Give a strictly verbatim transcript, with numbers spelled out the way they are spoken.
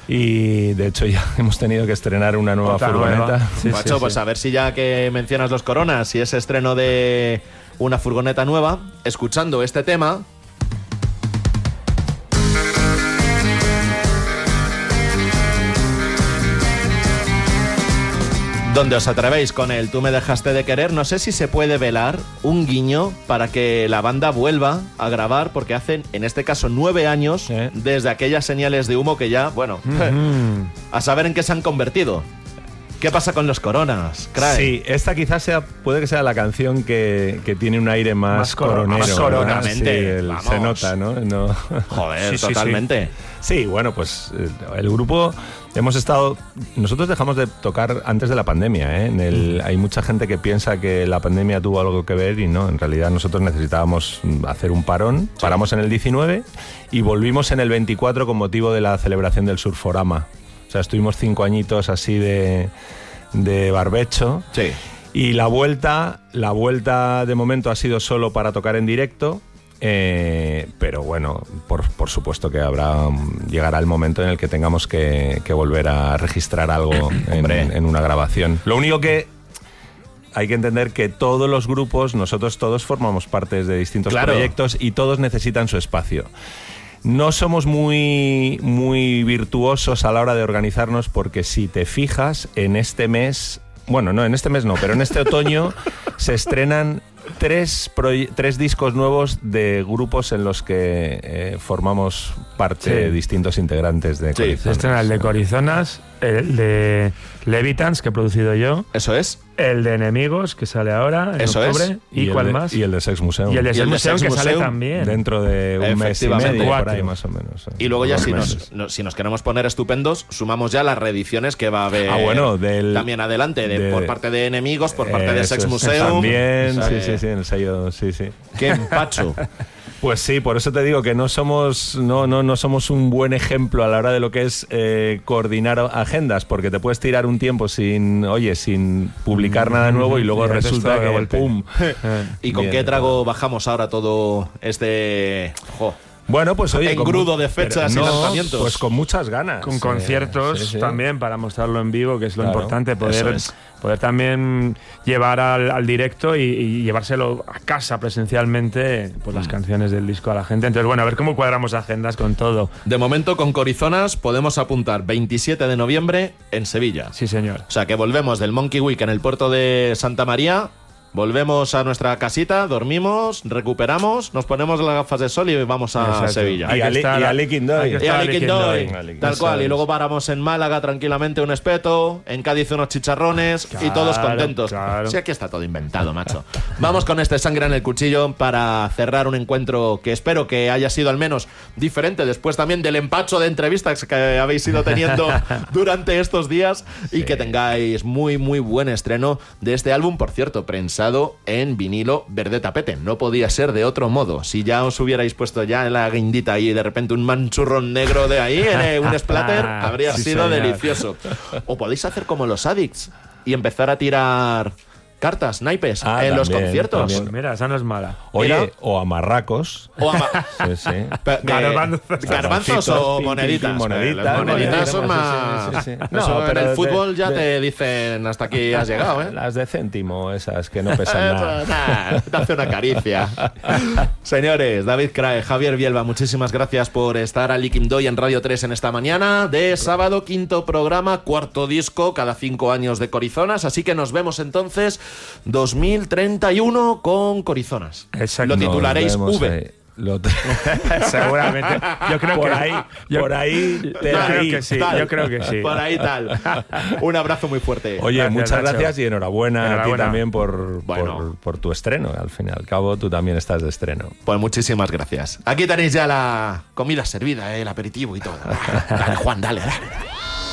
Y de hecho ya hemos tenido que estrenar una nueva Otra furgoneta. nueva. Sí, Macho, sí, pues sí. A ver si ya que mencionas los Coronas, si es estreno de una furgoneta nueva, escuchando este tema... donde os atrevéis con el Tú me dejaste de querer, no sé si se puede velar un guiño para que la banda vuelva a grabar, porque hacen, en este caso, nueve años ¿Eh? desde aquellas señales de humo que ya, bueno, mm-hmm. a saber en qué se han convertido. ¿Qué pasa con los Coronas, Crae? Sí, esta quizás sea, puede que sea la canción que, que tiene un aire más, más coronero. Más coronamente. Sí, el, se nota, ¿no? no. Joder, sí, totalmente. Sí, sí. sí, bueno, pues el grupo hemos estado... Nosotros dejamos de tocar antes de la pandemia, ¿eh? En el, hay mucha gente que piensa que la pandemia tuvo algo que ver y no, en realidad nosotros necesitábamos hacer un parón. Sí. Paramos en el diecinueve y volvimos en el veinticuatro con motivo de la celebración del Surforama. O sea, estuvimos cinco añitos así de, de barbecho. Sí. Y la vuelta, la vuelta de momento ha sido solo para tocar en directo. Eh, pero bueno, por, por supuesto que habrá llegará el momento en el que tengamos que, que volver a registrar algo en, en una grabación. Lo único que hay que entender que todos los grupos, nosotros todos formamos parte de distintos claro. proyectos y todos necesitan su espacio. No somos muy, muy virtuosos a la hora de organizarnos porque si te fijas, en este mes, bueno, no, en este mes no, pero en este otoño se estrenan tres, tres discos nuevos de grupos en los que eh, formamos parte sí. de distintos integrantes de Corizonas. Sí, se estrena el de Corizonas, el de Levitans, que he producido yo. Eso es. El de Enemigos, que sale ahora en Eso octubre. Es. ¿Y, y cuál de, más? Y el de Sex Museum. Y el de Sex Museum, que Museum, sale también. Dentro de un mes y medio, por ahí más o menos. ¿eh? Y luego ya si nos, no, si nos queremos poner estupendos, sumamos ya las reediciones que va a haber ah, bueno, del, también adelante, de, de, por parte de Enemigos, por parte eh, de Sex Museum. También, sí, sí, sí, en el sello, sí, sí. ¡Qué empacho! Pues sí, por eso te digo que no somos no no no somos un buen ejemplo a la hora de lo que es eh, coordinar agendas, porque te puedes tirar un tiempo sin, oye, sin publicar nada nuevo y luego y resulta que pum. ¿Y con Bien, qué trago bajamos ahora todo este jo, bueno, pues oye, engrudo de fechas no, y lanzamientos? Pues con muchas ganas. Con sí, conciertos sí, sí. también para mostrarlo en vivo, que es lo claro, importante, poder, es. poder también llevar al, al directo y, y llevárselo a casa presencialmente, pues las mm. canciones del disco a la gente. Entonces, bueno, a ver cómo cuadramos agendas con todo. De momento, con Corizonas podemos apuntar veintisiete de noviembre en Sevilla. Sí, señor. O sea, que volvemos del Monkey Week en el puerto de Santa María. Volvemos a nuestra casita, dormimos, recuperamos, nos ponemos las gafas de sol y vamos a Exacto. Sevilla. Y a Liquindoy. Y a Liquindoy. Tal cual. Y luego paramos en Málaga tranquilamente un espeto, en Cádiz unos chicharrones claro, y todos contentos. Claro. Sí, aquí está todo inventado, macho. Vamos con este Sangre en el Cuchillo para cerrar un encuentro que espero que haya sido al menos diferente después también del empacho de entrevistas que habéis ido teniendo durante estos días y sí. que tengáis muy, muy buen estreno de este álbum, por cierto, prensa en vinilo verde tapete. No podía ser de otro modo. Si ya os hubierais puesto ya en la guindita y de repente un manchurrón negro de ahí, en un splatter, habría sí, sido señor. delicioso. O podéis hacer como los Addicts y empezar a tirar cartas, naipes, ah, en también, los conciertos. Pues mira, esa no es mala. Oye, mira. o amarracos. O ama sí, sí. Garbanzos, garbanzos o moneditas. Moneditas, Las moneditas son más... Sí, sí, sí. No, Eso, pero en el fútbol de, ya de... te dicen hasta aquí has llegado, ¿eh? Las de céntimo, esas que no pesan nada. nah, te hace una caricia. Señores, David Crae, Javier Bielba, muchísimas gracias por estar a Liquindoy en Radio tres en esta mañana de sábado, quinto programa, cuarto disco, cada cinco años de Corizonas, así que nos vemos entonces dos mil treinta y uno con Corizonas. Exacto. Lo titularéis V. Lo Seguramente. Yo creo por que ahí, yo, por ahí, yo tal, creo que sí. Tal, yo creo que sí. Por ahí tal. Un abrazo muy fuerte. Oye, gracias, muchas Nacho. gracias y enhorabuena, enhorabuena. a ti también por, bueno. por, por tu estreno. Al fin y al cabo, tú también estás de estreno. Pues muchísimas gracias. Aquí tenéis ya la comida servida, ¿eh? El aperitivo y todo. Dale, Juan, dale, dale.